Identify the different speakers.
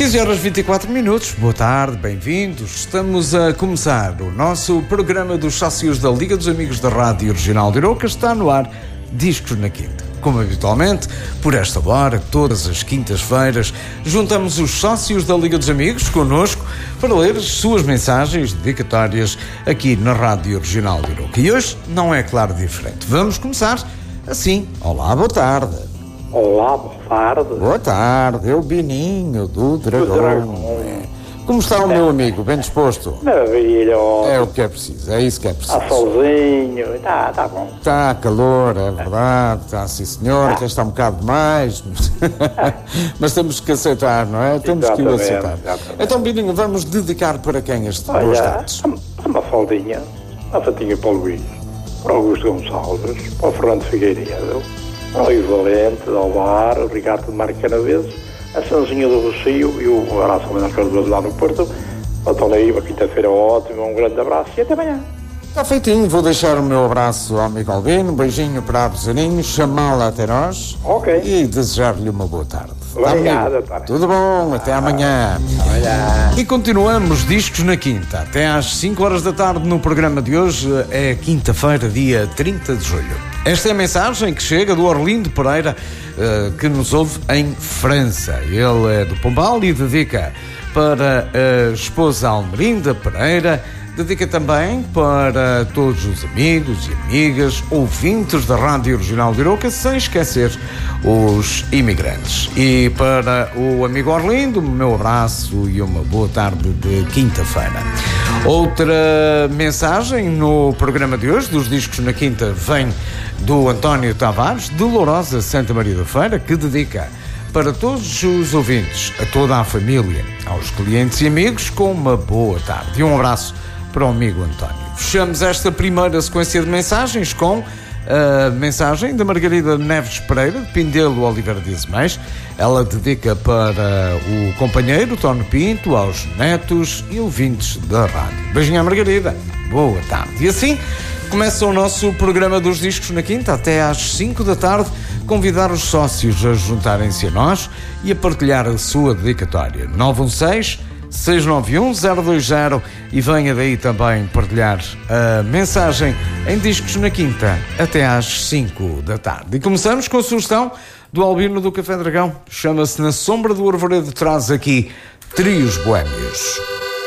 Speaker 1: 15 horas 24 minutos, boa tarde, bem-vindos. Estamos a começar o nosso programa dos sócios da Liga dos Amigos da Rádio Regional de Arouca. Está no ar Discos na Quinta. Como habitualmente, por esta hora, todas as quintas-feiras, juntamos os sócios da Liga dos Amigos connosco para ler as suas mensagens dedicatórias aqui na Rádio Regional de Arouca. E hoje não é, claro, diferente. Vamos começar assim. Olá, boa tarde.
Speaker 2: Olá, boa tarde.
Speaker 1: Boa tarde, é o Bininho do Dragão. Como está o meu amigo? Bem disposto?
Speaker 2: Maravilhoso.
Speaker 1: É o que é preciso, é isso que é preciso.
Speaker 2: Está solzinho, está bom.
Speaker 1: Está calor, é verdade, está sim senhor, até está um bocado demais, mas temos que aceitar, não é? Temos que o aceitar.
Speaker 2: Exatamente.
Speaker 1: Então, Bininho, vamos dedicar para quem este boas tardes?
Speaker 2: Uma faldinha, uma fatinha para o Luís, para o Augusto Gonçalves, para o Fernando Figueiredo, para o Ivo Valente, ao Bar, o Ricardo de Marco Canaveses, a Sanzinha do Rocio e o abraço ao Manuel Cardoso lá no Porto. Estou aí, uma quinta-feira ótima, um grande abraço e até amanhã.
Speaker 1: Está feitinho, vou deixar o meu abraço ao amigo Albino, um beijinho para a Rosaninho, chamá-la até nós e desejar-lhe uma boa tarde.
Speaker 2: Obrigado, tarde.
Speaker 1: Tudo bom, até amanhã. E continuamos Discos na Quinta, até às 5 horas da tarde no programa de hoje, é quinta-feira, dia 30 de julho. Esta é a mensagem que chega do Orlindo Pereira, que nos ouve em França. Ele é do Pombal e dedica para a esposa Almerinda Pereira, dedica também para todos os amigos e amigas, ouvintes da Rádio Regional de Arouca, sem esquecer os imigrantes. E para o amigo Orlindo, o meu abraço e uma boa tarde de quinta-feira. Outra mensagem no programa de hoje, dos Discos na Quinta, vem do António Tavares, de Lourosa, Santa Maria da Feira, que dedica para todos os ouvintes, a toda a família, aos clientes e amigos, com uma boa tarde. E um abraço para o amigo António. Fechamos esta primeira sequência de mensagens com a mensagem da Margarida Neves Pereira, de Pindelo, Oliveira de Azeméis. Ela dedica para o companheiro Tono Pinto, aos netos e ouvintes da rádio. Beijinho à Margarida. Boa tarde. E assim começa o nosso programa dos Discos na Quinta, até às 5 da tarde, convidar os sócios a juntarem-se a nós e a partilhar a sua dedicatória. 916-691-020 e venha daí também partilhar a mensagem em Discos na Quinta, até às 5 da tarde. E começamos com a sugestão do Albino do Café Dragão. Chama-se Na Sombra do Arvoredo, traz aqui Trios Boémios.